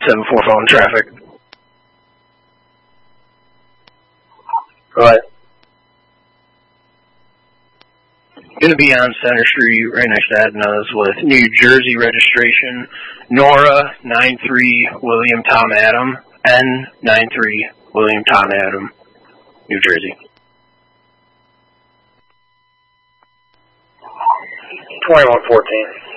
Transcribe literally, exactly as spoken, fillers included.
seven four phone traffic. Right. Going to be on Center Street, right next to Adna's, with New Jersey registration, Nora nine three William Tom Adam, N nine three William Tom Adam, New Jersey. twenty-one fourteen.